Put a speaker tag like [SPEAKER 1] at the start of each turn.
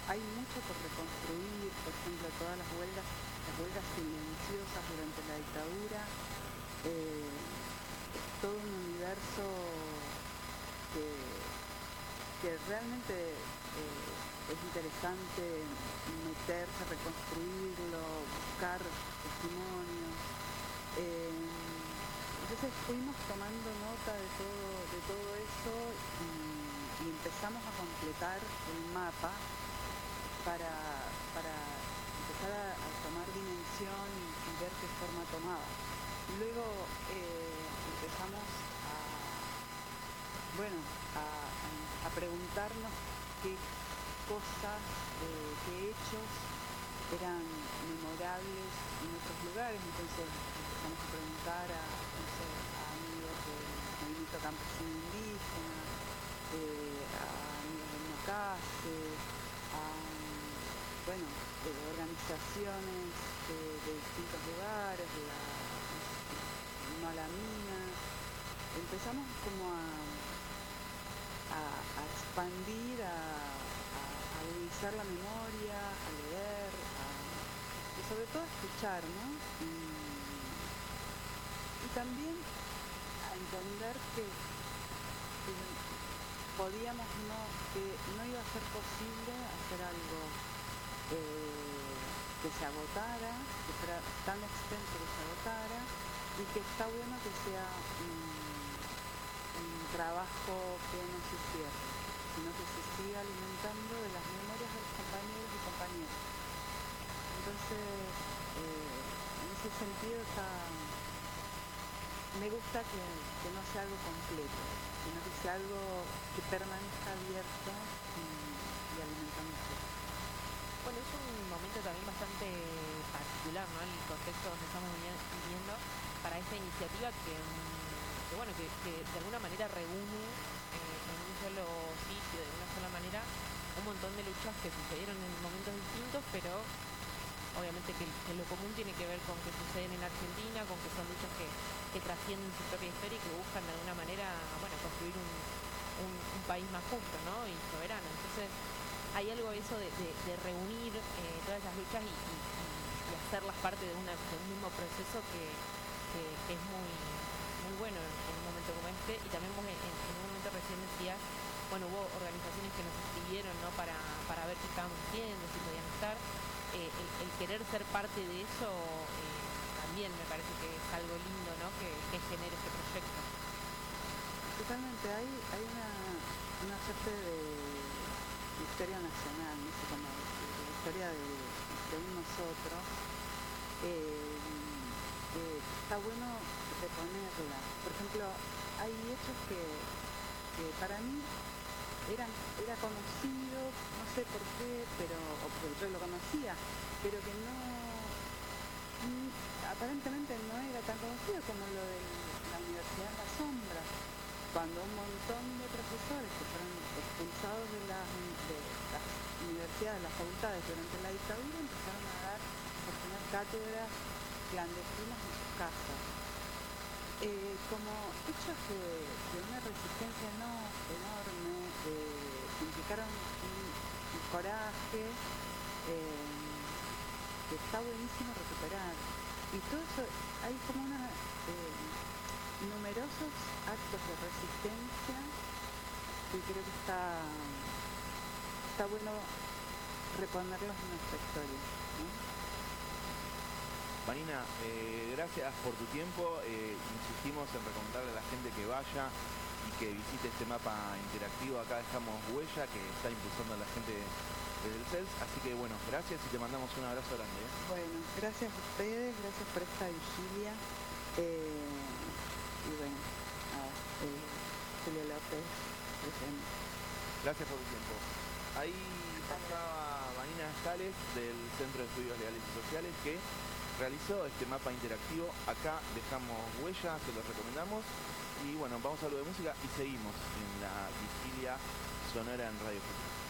[SPEAKER 1] hay mucho por reconstruir, por ejemplo, todas las huelgas silenciosas durante la dictadura, es todo un universo que, que realmente es interesante meterse, reconstruirlo, buscar testimonios. Entonces fuimos tomando nota de todo eso y empezamos a completar el mapa para empezar a tomar dimensión y ver qué forma tomaba. Luego empezamos a preguntarnos qué cosas, qué hechos eran memorables en otros lugares. Entonces empezamos a preguntar no sé, a amigos del movimiento campesino indígena, a amigos del Mocase, a organizaciones de distintos lugares, no a la mina. Empezamos como a expandir, a agudizar la memoria, a leer, y sobre todo a escuchar, ¿no? Y también a entender que no iba a ser posible hacer algo que se agotara, que fuera tan extenso que se agotara, y que está bueno que sea un trabajo que no se cierre, sino que se siga alimentando de las memorias de los compañeros y compañeras. Entonces, en ese sentido me gusta que no sea algo completo, sino que sea algo que permanezca abierto y alimentándose.
[SPEAKER 2] Bueno, es un momento también bastante particular, ¿no? El contexto donde estamos viviendo para esta iniciativa que de alguna manera reúne en un solo sitio, de una sola manera, un montón de luchas que sucedieron en momentos distintos, pero obviamente que lo común tiene que ver con que suceden en Argentina, con que son luchas que trascienden su propia historia y que buscan de alguna manera, construir un país más justo, ¿no? Y soberano. Entonces, hay algo eso de reunir todas esas luchas y hacerlas parte de un mismo proceso que es muy bueno en un momento como este. Y también vos en un momento recién decías, hubo organizaciones que nos escribieron, ¿no? para ver qué estábamos haciendo, si podían estar. El querer ser parte de eso también me parece que es algo lindo, ¿no? que genere este proyecto.
[SPEAKER 1] Totalmente, hay una suerte de historia nacional, no sé cómo decir, la historia de nosotros, está bueno reponerla. Por ejemplo, hay hechos que para mí era conocido, no sé por qué, o porque yo lo conocía, pero que aparentemente no era tan conocido como lo de la Universidad en la Sombra, cuando un montón de profesores que fueron expulsados de las universidades, de las facultades durante la dictadura, empezaron a tener cátedras clandestinas en sus casas. Como hechos de una resistencia enorme, que implicaron un coraje que está buenísimo recuperar. Y todo eso, hay como numerosos actos de resistencia que creo que está bueno reponerlos en nuestra historia, ¿no?
[SPEAKER 3] Vanina, gracias por tu tiempo. Insistimos en recomendarle a la gente que vaya y que visite este mapa interactivo. Acá dejamos huella que está impulsando a la gente desde el CELS. Así que gracias y te mandamos un abrazo grande.
[SPEAKER 1] Bueno, gracias a ustedes, gracias por esta vigilia. Julio López, presente.
[SPEAKER 3] Gracias por tu tiempo. Ahí pasaba Vanina Escales del Centro de Estudios Legales y Sociales que realizó este mapa interactivo. Acá dejamos huella, se los recomendamos. Y vamos a lo de música y seguimos en la vigilia sonora en Radio Futuro.